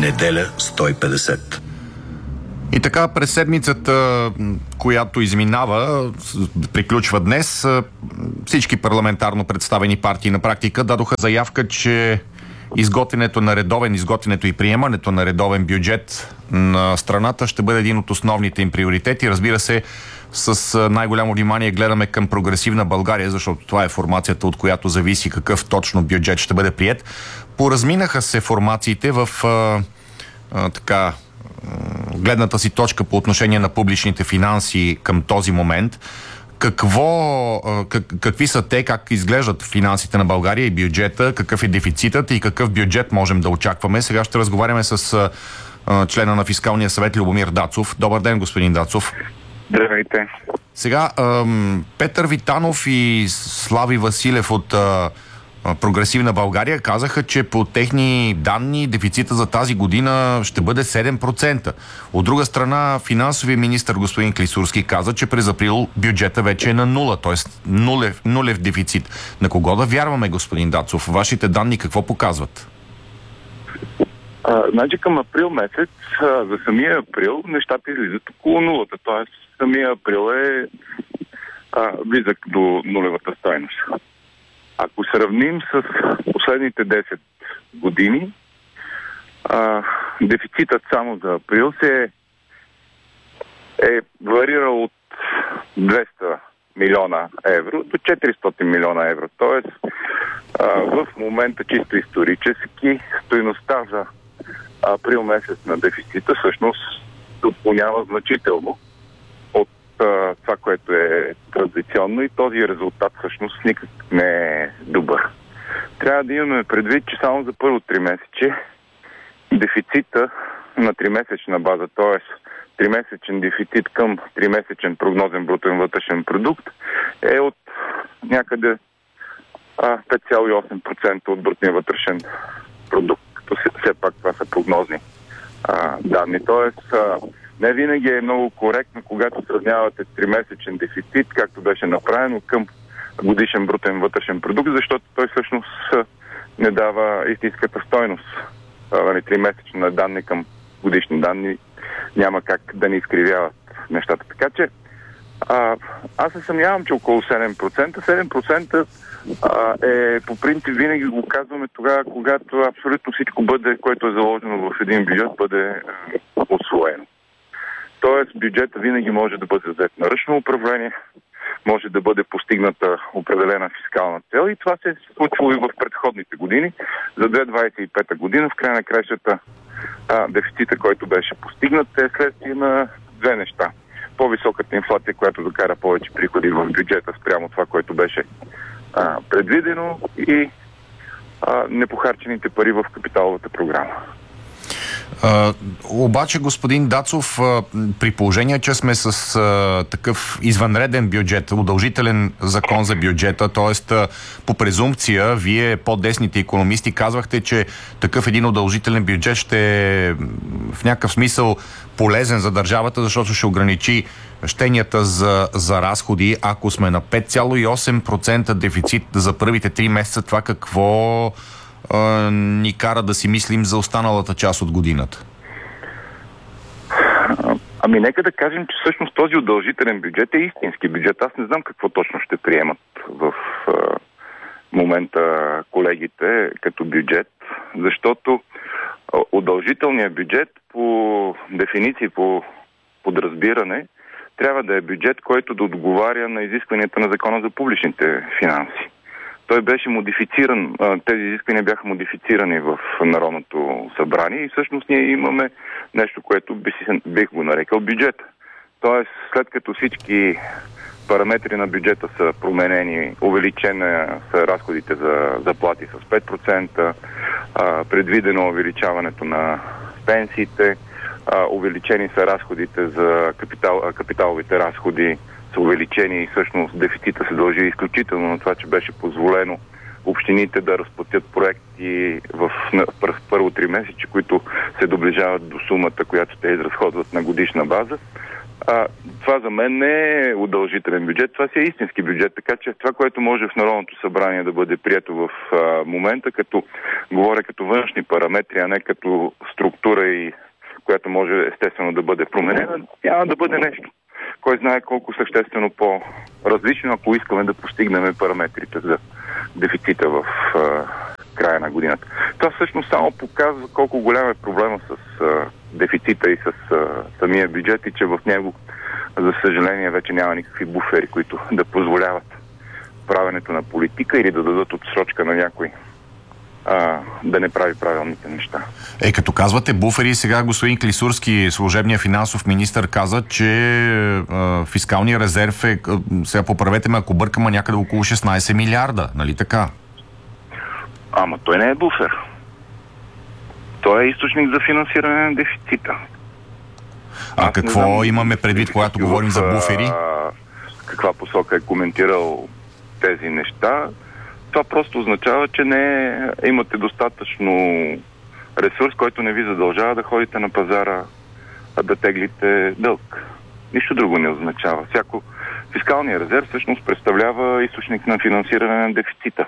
Неделя 150. И така през седмицата, която изминава, приключва днес, всички парламентарно представени партии на практика дадоха заявка, че изготвянето и приемането на редовен бюджет на страната ще бъде един от основните им приоритети. Разбира се, с най-голямо внимание гледаме към Прогресивна България, защото това е формацията, от която зависи какъв точно бюджет ще бъде приет. Поразминаха се формациите в гледната си точка по отношение на публичните финанси към този момент. Какви са те, как изглеждат финансите на България и бюджета, какъв е дефицитът и какъв бюджет можем да очакваме? Сега ще разговаряме с члена на Фискалния съвет Любомир Дацов. Добър ден, господин Дацов. Здравейте. Сега, Петър Витанов и Слави Василев от Прогресивна България казаха, че по техни данни дефицита за тази година ще бъде 7%. От друга страна, финансовия министър господин Клисурски каза, че през април бюджета вече е на нула, т.е. нулев дефицит. На кого да вярваме, господин Дацов? Вашите данни какво показват? Значи към април месец, за самия април, нещата излизат около нулата. Т.е. самия април е близък до нулевата стойност. Ако сравним с последните 10 години, дефицитът само за април се е варирал от 200 милиона евро до 400 милиона евро. Тоест, в момента чисто исторически стойността за април месец на дефицита всъщност отклонява значително от това, което е традиционно, и този резултат всъщност никак не е добър. Трябва да имаме предвид, че само за първо тримесечие дефицита на тримесечна база, т.е. тримесечен дефицит към тримесечен прогнозен брутен вътрешен продукт е от някъде 5,8% от брутния вътрешен продукт. Все пак това са прогнозни данни. Тоест, не винаги е много коректно, когато сравнявате тримесечен дефицит, както беше направено, към годишен брутен вътрешен продукт, защото той всъщност не дава истинската стойност. Тримесечни данни към годишни данни няма как да ни изкривяват нещата. Така че аз се съмнявам, че около 7%. 7% е по принцип винаги го казваме тогава, когато абсолютно всичко бъде, което е заложено в един бюджет, бъде усвоено. Тоест бюджета винаги може да бъде взет на ръчно управление, може да бъде постигната определена фискална цел, и това се е случило и в предходните години. За 2025 година в края на краищата дефицита, който беше постигнат, е следствие на две неща. По-високата инфлация, която докара повече приходи в бюджета спрямо това, което беше предвидено, и непохарчените пари в капиталовата програма. Обаче, господин Дацов, при положение, че сме с такъв извънреден бюджет, удължителен закон за бюджета, т.е. по презумпция, вие по-десните икономисти казвахте, че такъв един удължителен бюджет ще е в някакъв смисъл полезен за държавата, защото ще ограничи щенията за разходи. Ако сме на 5,8% дефицит за първите 3 месеца, това какво ни кара да си мислим за останалата част от годината? Нека да кажем, че всъщност този удължителен бюджет е истински бюджет. Аз не знам какво точно ще приемат в момента колегите като бюджет, защото удължителният бюджет по дефиниции, по подразбиране, трябва да е бюджет, който да отговаря на изискванията на Закона за публичните финанси. Той беше модифициран, тези изисквания бяха модифицирани в Народното събрание и всъщност ние имаме нещо, което бих го нарекал бюджет. Тоест, след като всички параметри на бюджета са променени, увеличени са разходите за заплати с 5%, предвидено увеличаването на пенсиите, увеличени са разходите за капиталовите разходи, са увеличени и всъщност дефицита се дължи изключително на това, че беше позволено общините да разплатят проекти в първо 3 месеца, които се доближават до сумата, която те изразходват на годишна база. Това за мен не е удължителен бюджет, това си е истински бюджет, така че това, което може в Народното събрание да бъде прието в момента, говоря като външни параметри, а не като структура, и която може естествено да бъде променена, няма да бъде нещо. Кой знае колко съществено по-различно, ако искаме да постигнем параметрите за дефицита в края на годината. Това всъщност само показва колко голям е проблема с дефицита и с самия бюджет, и че в него, за съжаление, вече няма никакви буфери, които да позволяват правенето на политика или да дадат отсрочка на някой да не прави правилните неща. Като казвате буфери, сега господин Клисурски, служебният финансов министър, каза, че фискалният резерв е, сега поправете ме, ако бъркам, някъде около 16 милиарда, нали така? Ама той не е буфер. Той е източник за финансиране на дефицита. Какво имаме предвид, когато говорим за буфери? Каква посока е коментирал тези неща? Това просто означава, че не имате достатъчно ресурс, който не ви задължава да ходите на пазара, да теглите дълг. Нищо друго не означава. Фискалният резерв всъщност представлява източник на финансиране на дефицита.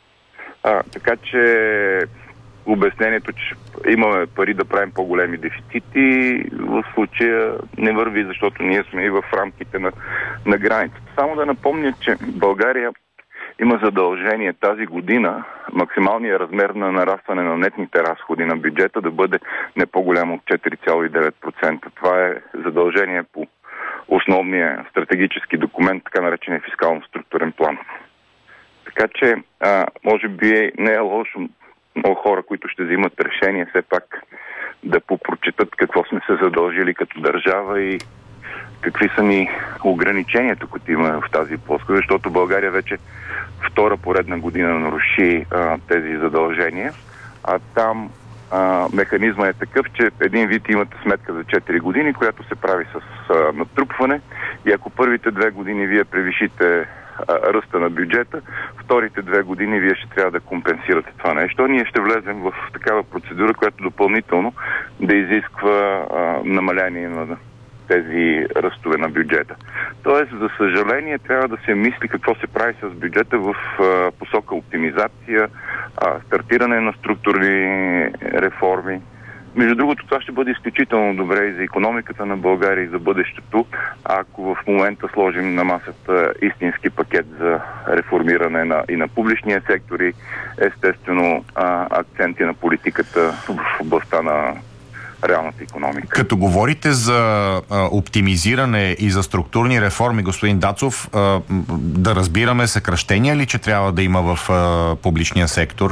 Така че обяснението, че имаме пари да правим по-големи дефицити, в случая не върви, защото ние сме и в рамките на границата. Само да напомня, че България има задължение тази година максималният размер на нарастване на нетните разходи на бюджета да бъде не по-голямо от 4,9%. Това е задължение по основния стратегически документ, така наречения фискално-структурен план. Така че, може би не е лошо много хора, които ще взимат решение, все пак да попрочитат какво сме се задължили като държава и какви са ни ограниченията, които има в тази плоскост, защото България вече втора поредна година наруши тези задължения, а там механизма е такъв, че един вид имате сметка за 4 години, която се прави с натрупване, и ако първите 2 години вие превишите ръста на бюджета, вторите 2 години вие ще трябва да компенсирате това нещо. Ние ще влезем в такава процедура, която допълнително да изисква намаляние на тези ръстове на бюджета. Тоест, за съжаление, трябва да се мисли какво се прави с бюджета в посока оптимизация, стартиране на структурни реформи. Между другото, това ще бъде изключително добре и за икономиката на България, и за бъдещето, ако в момента сложим на масата истински пакет за реформиране и на публичния сектор и естествено акценти на политиката в областта на реалната икономика. Като говорите за оптимизиране и за структурни реформи, господин Дацов, да разбираме съкращения ли, че трябва да има в публичния сектор?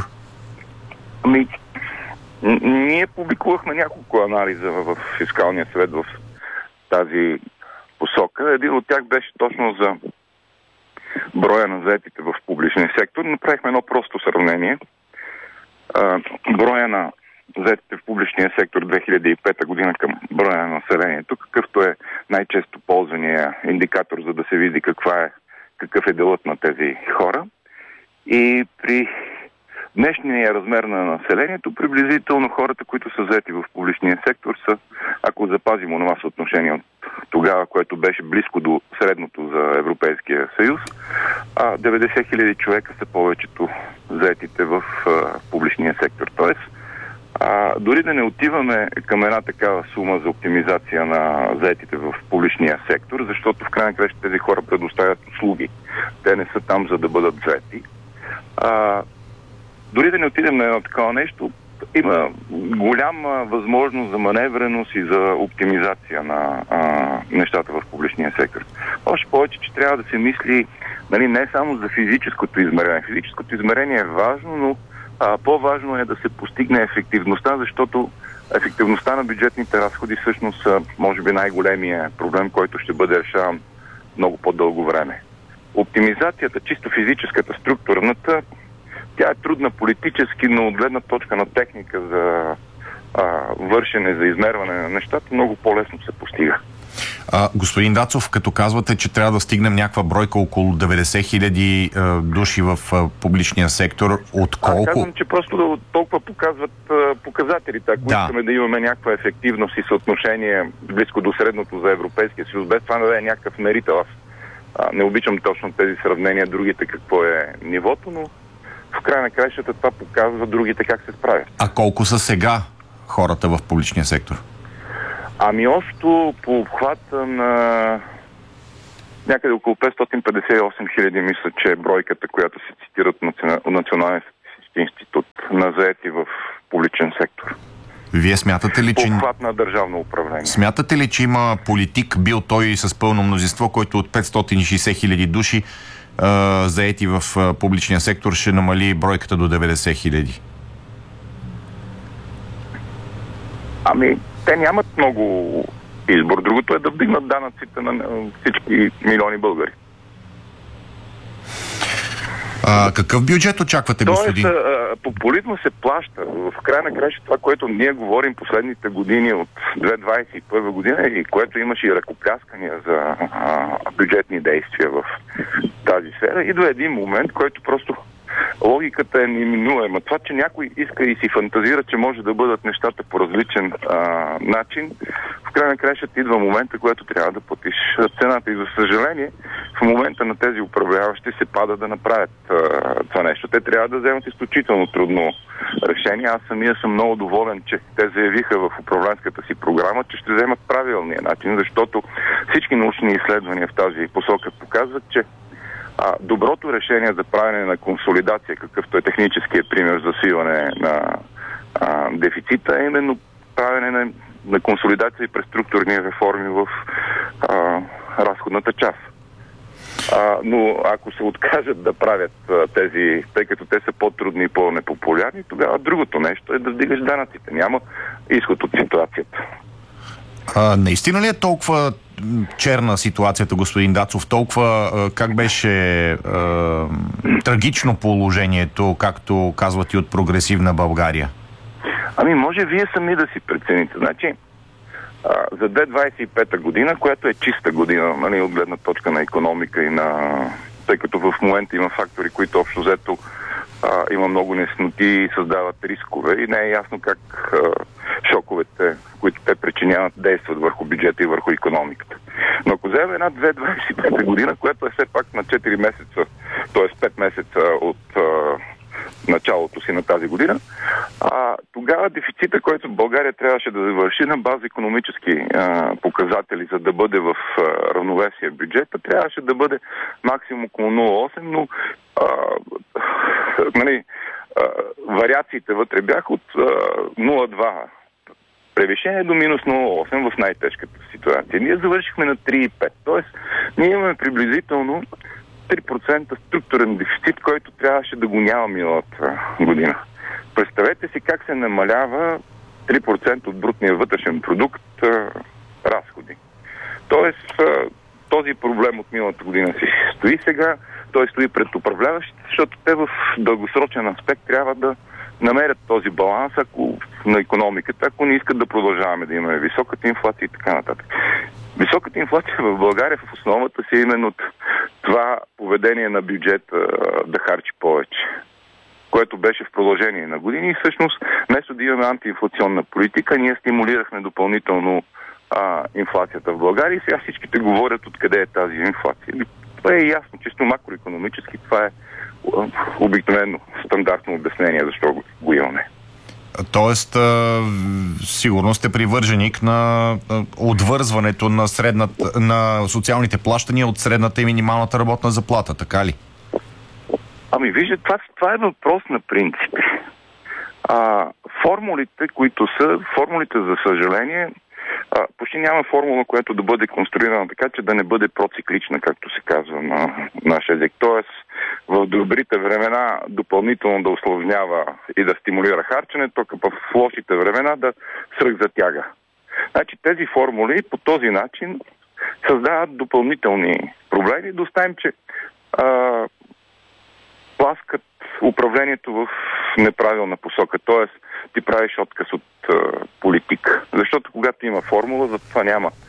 Ние публикувахме няколко анализа в Фискалния съвет в тази посока. Един от тях беше точно за броя на заетите в публичния сектор. Направихме едно просто сравнение. Броя на заетите в публичния сектор 2005 година към броя на населението, какъвто е най-често ползвания индикатор, за да се види какъв е делът на тези хора. И при днешния размер на населението, приблизително хората, които са заети в публичния сектор, са, ако запазим онова съотношение от тогава, което беше близко до средното за Европейския съюз, 90 хиляди човека са повечето заетите в публичния сектор. Тоест, дори да не отиваме към една такава сума за оптимизация на заетите в публичния сектор, защото в крайна краща тези хора предоставят услуги. Те не са там, за да бъдат заети. Дори да не отидем на едно такова нещо, има голяма възможност за маневреност и за оптимизация на нещата в публичния сектор. Още повече, че трябва да се мисли не само за физическото измерение. Физическото измерение е важно, но по-важно е да се постигне ефективността, защото ефективността на бюджетните разходи всъщност са, може би, най-големия проблем, който ще бъде решаван много по-дълго време. Оптимизацията, чисто физическата, структурната, тя е трудна политически, но от гледна точка на техника за вършене, за измерване на нещата, много по-лесно се постига. Господин Дацов, като казвате, че трябва да стигнем някаква бройка около 90 хиляди души в публичния сектор, от колко? Аз казвам, че просто толкова показват показателите. Ако искаме да имаме някаква ефективност и съотношение близко до средното за Европейския съюз, без това да е някакъв мерител. Аз не обичам точно тези сравнения, другите какво е нивото, но в края на краищата това показва другите как се справят. А колко са сега хората в публичния сектор? Още по обхвата на някъде около 558 хиляди, мисля, че е бройката, която се цитира от Националния статистически институт на заети в публичен сектор. Вие смятате ли, че... По обхват на държавно управление. Смятате ли, че има политик, бил той с пълно мнозинство, който от 560 хиляди души заети в публичния сектор ще намали бройката до 90 хиляди? Те нямат много избор. Другото е да вдигнат данъците на всички милиони българи. Какъв бюджет очаквате, господин? Тоест, популизма се плаща. В края на края това, което ние говорим последните години от 2021 година и което имаше и ръкопляскания за бюджетни действия в тази сфера, идва един момент, който просто логиката е неминуема. Това, че някой иска и си фантазира, че може да бъдат нещата по различен начин, в край на краищата идва момента, когато трябва да платиш цената. И за съжаление, в момента на тези управляващи се пада да направят това нещо. Те трябва да вземат изключително трудно решение. Аз самия съм много доволен, че те заявиха в управленската си програма, че ще вземат правилния начин, защото всички научни изследвания в тази посока показват, че доброто решение за правене на консолидация, какъвто е техническият пример за свиване на дефицита, е именно правене на консолидация и през структурни реформи в разходната част. Но ако се откажат да правят тези, тъй като те са по-трудни и по-непопулярни, тогава другото нещо е да вдигаш данъците. Няма изход от ситуацията. Наистина ли е толкова черна ситуацията, господин Дацов? Толкова, как беше трагично положението, както казват и от прогресивна България? Може вие сами да си прецените. Значи, за 2025 година, която е чиста година, от гледна точка на икономика и на... Тъй като в момента има фактори, които общо взето има много несноти и създават рискове и не е ясно как шоковете, които те причиняват, действат върху бюджета и върху икономиката. Но ако вземем една 2025 година, която е все пак на 4 месеца, т.е. 5 месеца от началото си на тази година, тогава дефицита, който България трябваше да завърши на база икономически показатели, за да бъде в равновесие бюджета, трябваше да бъде максимум около 0,8, но вариациите вътре бяха от 0,2 превишение до минус 0,8 в най-тежката ситуация. Ние завършихме на 3,5. Тоест, ние имаме приблизително 3% структурен дефицит, който трябваше да го няма миналата година. Представете си как се намалява 3% от брутния вътрешен продукт разходи. Тоест, този проблем от миналата година си стои сега, той стои пред управляващите, защото те в дългосрочен аспект трябва да намерят този баланс на икономиката, ако не искат да продължаваме да имаме високата инфлация и така нататък. Високата инфлация в България в основата си е именно от това поведение на бюджета да харчи повече, което беше в продължение на години и всъщност вместо да имаме антиинфлационна политика, ние стимулирахме допълнително инфлацията в България и сега всичките говорят откъде е тази инфлация. Това е ясно, чисто макроекономически, това е обикновено стандартно обяснение, защо го имаме. Тоест, сигурно сте привърженик на отвързването на социалните плащания от средната и минималната работна заплата, така ли? Вижте, това е въпрос на принципи. Формулите, формулите за съжаление, почти няма формула, която да бъде конструирана така, че да не бъде проциклична, както се казва на наш език. Тоест, в добрите времена допълнително да усложнява и да стимулира харченето, в лошите времена да свръхзатяга. Значи тези формули по този начин създават допълнителни проблеми. Да оставим, че пласкат управлението в неправилна посока. Тоест, ти правиш отказ от политика. Защото когато има формула, за това няма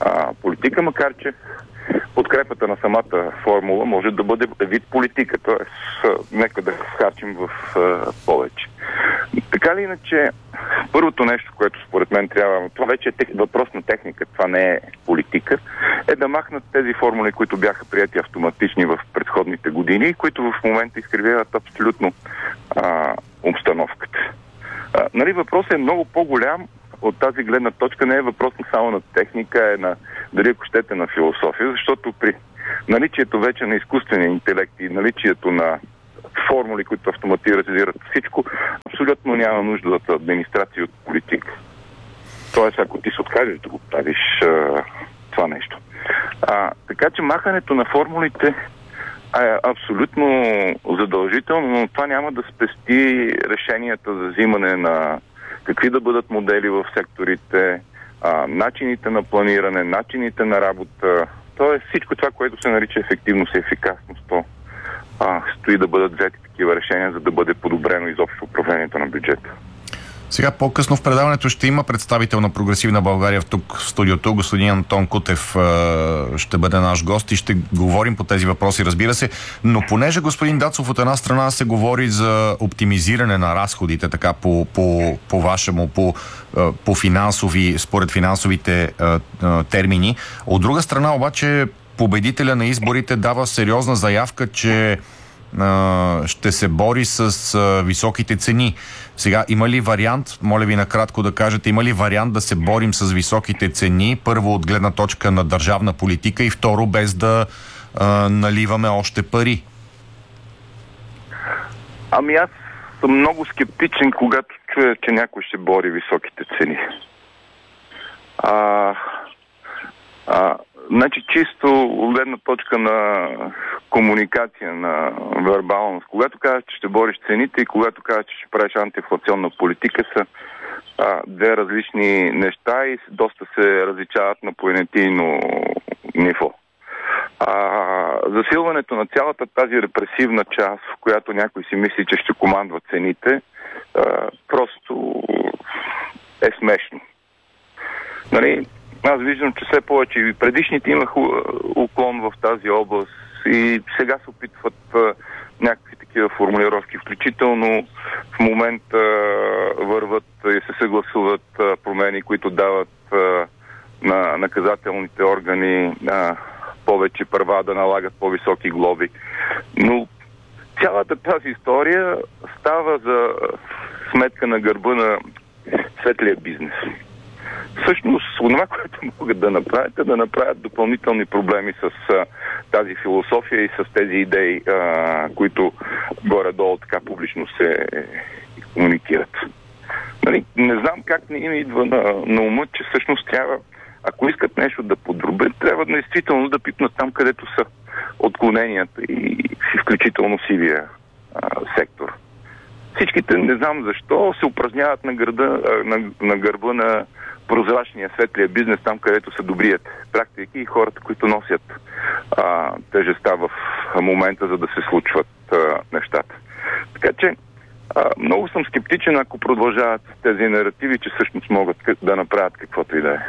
политика, макар че подкрепата на самата формула може да бъде вид политика, т.е. нека да харчим в повече. Така ли иначе, първото нещо, което според мен трябва, това вече е въпрос на техника, това не е политика, е да махнат тези формули, които бяха прияти автоматични в предходните години и които в момента изкривяват абсолютно обстановката. Нали, въпросът е много по-голям от тази гледна точка, не е въпрос само на техника, е на, дали ако щете, на философия, защото при наличието вече на изкуствения интелект и наличието на формули, които автоматизират всичко, абсолютно няма нужда от администрация и от политика. Тоест, ако ти се откажеш да го правиш това нещо. Така че махането на формулите е абсолютно задължително, но това няма да спести решенията за взимане на какви да бъдат модели в секторите, начините на планиране, начините на работа. Тоест всичко това, което се нарича ефективност и ефикасност, то стои да бъдат взети такива решения, за да бъде подобрено изобщо управлението на бюджета. Сега по-късно в предаването ще има представител на Прогресивна България тук в студиото. Господин Антон Кутев ще бъде наш гост и ще говорим по тези въпроси, разбира се. Но понеже, господин Дацов, от една страна се говори за оптимизиране на разходите, така по вашему, по финансови, според финансовите термини. От друга страна обаче победителя на изборите дава сериозна заявка, че ще се бори с високите цени. Сега, има ли вариант, моля ви накратко да кажете, има ли вариант да се борим с високите цени, първо от гледна точка на държавна политика и второ без да наливаме още пари? Ами аз съм много скептичен, когато чуя, че някой ще бори високите цени. Значи чисто от гледна точка на комуникация, на вербалност. Когато казваш, че ще бориш цените и когато казваш, че ще правиш антиинфлационна политика, са две различни неща и доста се различават на понятийно ниво. Засилването на цялата тази репресивна част, в която някой си мисли, че ще командва цените, просто е смешно. Нали? Аз виждам, че все повече и предишните имах уклон в тази област и сега се опитват някакви такива формулировки, включително в момента върват и се съгласуват промени, които дават на наказателните органи повече права да налагат по-високи глоби. Но цялата тази история става за сметка на гърба на светлия бизнес. Всъщност, това, което могат да направят, е да направят допълнителни проблеми с тази философия и с тези идеи, които горе-долу така публично се комуникират. Нали, не знам как не им идва на ума, че всъщност трябва, ако искат нещо да подробят, трябва действително да пипнат там, където са отклоненията и включително сивия сектор. Всичките, не знам защо, се упражняват на гърба на прозрачния, светлия бизнес, там където са добрият практики и хората, които носят тежестта в момента, за да се случват нещата. Така че много съм скептичен, ако продължават тези наративи, че всъщност могат да направят каквото и да е.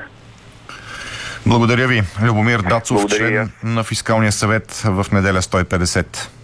Благодаря ви, Любомир Дацов, член на Фискалния съвет в неделя 150.